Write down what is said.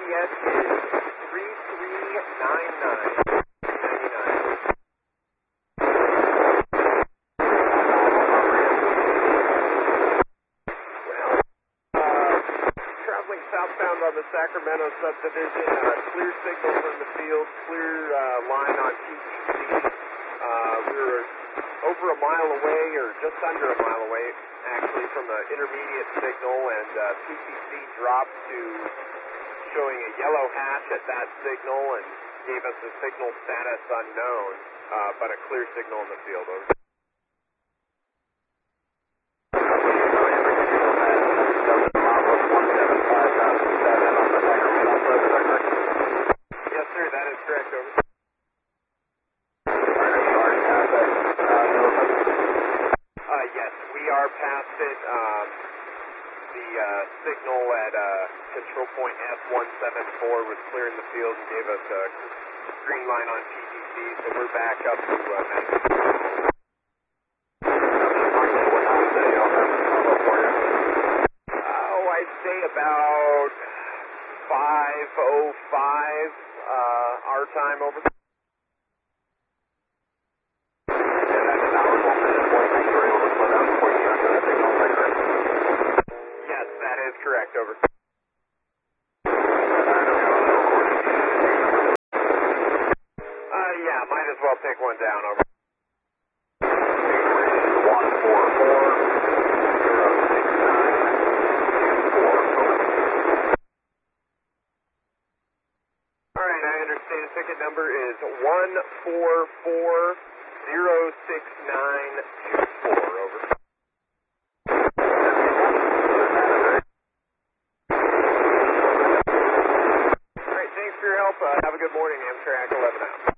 GPS is 3399. Traveling southbound on the Sacramento subdivision, clear signal from the field, clear line on PTC. We were over a mile away, or just under a mile away, actually, from the intermediate signal, and PTC dropped to showing a yellow hash at that signal and gave us a signal status unknown, but a clear signal in the field. Over. Yes, sir, that is correct. Over. Yes, we are past it. The signal at control point F174 was clear in the field and gave us a green line on PTC, so we're back up to I'd say about 5:05 our time over. Yes, that is correct. Over. Yeah, might as well take one down. Over. 144-069-4. All right, I understand ticket number is 144-069-24. Over. All right, thanks for your help. Have a good morning, Amtrak 11 out.